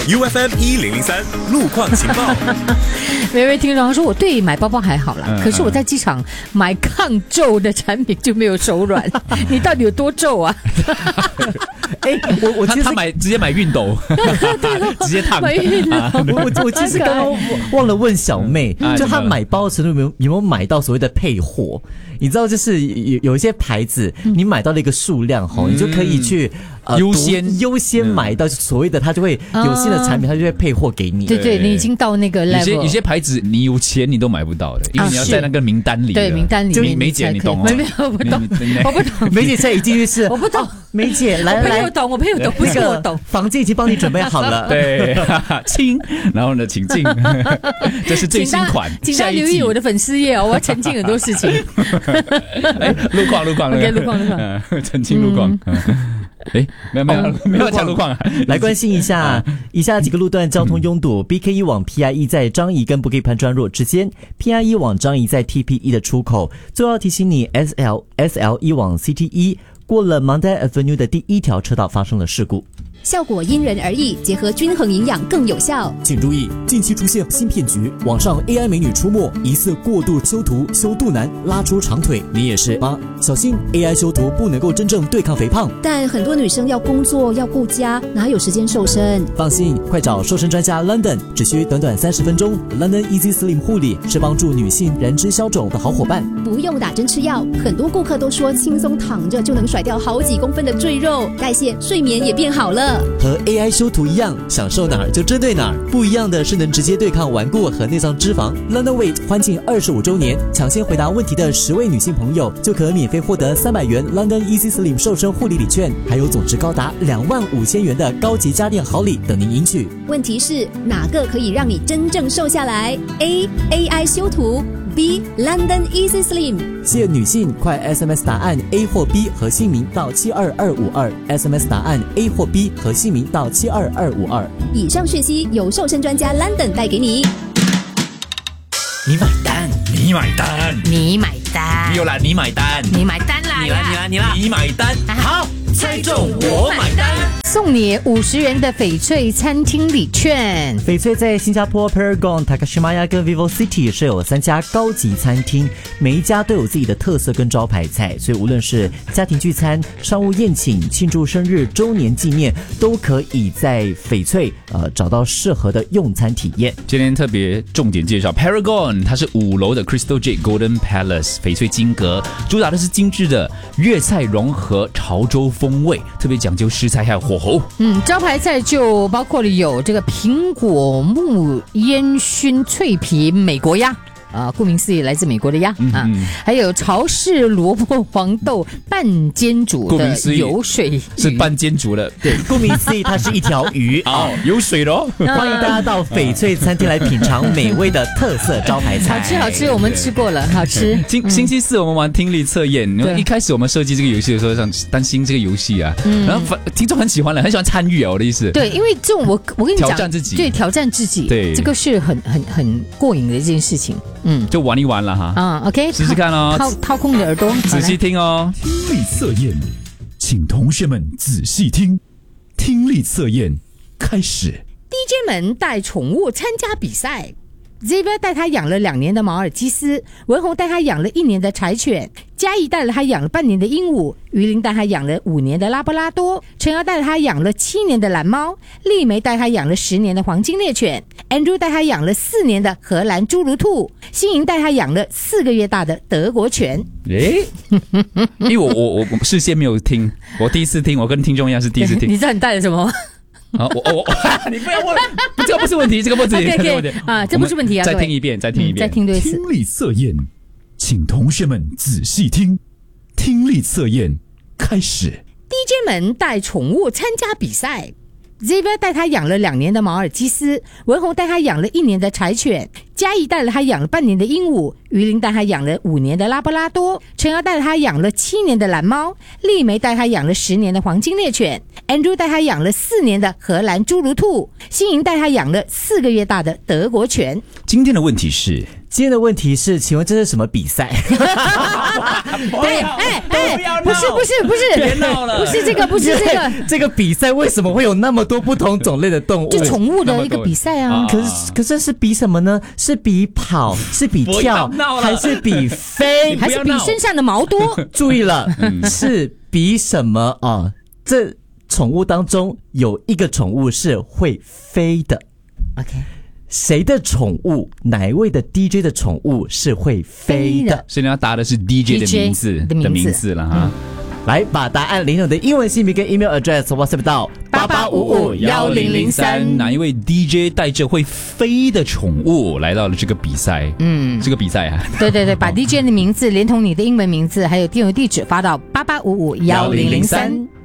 UFM 1003路况情报。 每位听众说，我对买包包还好啦，可是我在机场买抗皱的产品就没有手软。你到底有多皱啊？ 我其实他直接买熨斗，直接烫。 买熨斗。 我其实刚刚忘了问小妹，就她买包的程度有没有买到所谓的配货？你知道，就是有一些牌子，你买到了一个数量你就可以去优先买到所谓的，它就会有新的产品，它就会配货给你。 对，你已经到那个 level。 有些牌子你有钱你都买不到的，因为你要在那个名单里。 对，名单里面。 梅姐，你懂吗？ 没有，我不懂，我不懂。 梅姐现在一进去是， 我不懂。 梅姐，来， 我朋友懂，不是我懂。 房间已经帮你准备好了。 对，亲，然后呢，请进。这是最新款。 请大家留意我的粉丝页哦，我要澄清很多事情。 路况 OK， 路况澄清路况。没有讲路况。 来关心一下，以下几个路段交通拥堵。BK1 往 PIE 在张仪跟 Bukit Panjang Road 之间， PIE 往张仪在 TPE 的出口。最后要提醒你 SL1 往 CT1 过了 Mandai Avenue 的第一条车道发生了事故。 效果因人而异，结合均衡营养更有效。 请注意，近期出现新骗局，网上 AI 美女出没，疑似过度修图、修肚腩、拉出长腿。你也是吗？小心 AI 修图不能够真正对抗肥胖。 但很多女生要工作要顾家，哪有时间瘦身？ 放心，快找瘦身专家 London， 只需短短30分钟。London Easy Slim 护理是帮助女性燃脂消肿的好伙伴。 不用打针吃药，很多顾客都说轻松躺着就能甩掉好几公分的赘肉，代谢、睡眠也变好了。 和 AI 修图一样，享受哪儿就针对哪儿。不一样的是能直接对抗顽固和内脏脂肪。London Weight 欢庆25周年，抢先回答问题的10位女性朋友就可免费获得300元 London Easy Slim 瘦身护理礼券，还有总值高达25000元的高级家电好礼等您赢取。 问题是哪个可以让你真正瘦下来？ A. AI 修图， B. London Easy Slim。 谢女性快 SMS 答案 A 或 B 和姓名到72252， SMS 答案 A 或 B 和姓名到72252。 以上讯息由瘦身专家 London 带给你。 你买单，你买单， 你买单， 有啦，你买单， 你买单啦， 你啦，你买单，好，猜中我买单。 送你50元的翡翠餐厅礼券。 翡翠在新加坡 Paragon、Takashimaya 跟 Vivo City 设有3家高级餐厅，每一家都有自己的特色跟招牌菜，所以无论是家庭聚餐、商务宴请、庆祝生日、周年纪念，都可以在翡翠找到适合的用餐体验。 今天特别重点介绍 Paragon， 它是5楼的 Crystal Jade Golden Palace 翡翠金阁，主打的是精致的粤菜融合潮州风味，特别讲究食材还有火候。 招牌菜就包括了有这个苹果木烟熏脆皮美国鸭。顾名思义，来自美国的鸭还有潮式萝卜黄豆半煎煮的油水鱼， 是半煎煮的， 对，顾名思义，它是一条鱼有水咯。 欢迎大家到翡翠餐厅来品尝美味的特色招牌菜。 好吃，我们吃过了，好吃。 星期4我们玩听力测验，一开始我们设计这个游戏的时候，担心这个游戏然后听众很喜欢了，很喜欢参与我的意思。 对，因为这种我跟你讲， 挑战自己， 对，挑战自己， 对， 这个是很过瘾的一件事情。 就玩一玩了哈。 OK， 试试看哦， 掏空你的耳朵， 仔细听哦。 听力测验，请同学们仔细听。听力测验开始。 DJ 们带宠物参加比赛。Xavier 带他养了2年的马尔济斯，文宏带他养了1年的柴犬，嘉怡带了他养了半年的鹦鹉，于林带他养了5年的拉布拉多，陈瑶带了他养了7年的蓝猫，丽梅带他养了10年的黄金猎犬， Andrew 带他养了4年的荷兰侏儒兔，新莹带他养了4个月大的德国犬。 因为我事先没有听，我第一次听，我跟听众一样是第一次听。 你知道你带了什么吗？ 你不要问，这个不是问题，这个不是问题。 这不是问题啊！ 再听一遍，再听多一次。 听力测验，请同学们仔细听。听力测验开始。 DJ 们带宠物参加比赛。Xavier 带他养了2年的马尔济斯，文宏带他养了1年的柴犬，嘉怡带了他养了半年的鹦鹉，于林带他养了5年的拉布拉多，陈瑶带了他养了7年的蓝猫，丽梅带他养了10年的黄金猎犬， Andrew 带他养了4年的荷兰侏儒兔，新莹带他养了4个月大的德国犬。 今天的问题是， 今天的问题是，请问这是什么比赛？ 对，不是， 别闹了， 不是这个， 这个比赛为什么会有那么多不同种类的动物？ 就宠物的一个比赛啊。 可是是比什么呢？是比跑，是比跳，还是比飞， 还是比身上的毛多？ 注意了，是比什么啊？这宠物当中有一个宠物是会飞的。 OK。 谁的宠物？哪一位的 DJ 的宠物是会飞的？ 所以你要答的是 DJ 的名字了哈。 来，把答案领有的英文姓名跟 email address WhatsApp 到 88551003。哪一位 DJ 带着会飞的宠物来到了这个比赛？这个比赛啊， 对，把 DJ 的名字连同你的英文名字还有电邮地址发到88551003。